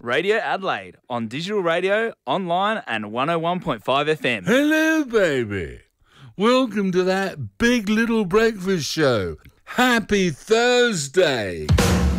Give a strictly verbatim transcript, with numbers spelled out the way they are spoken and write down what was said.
Radio Adelaide on digital radio, online and one oh one point five F M. Hello, baby. Welcome to that Big Little Breakfast Show. Happy Thursday.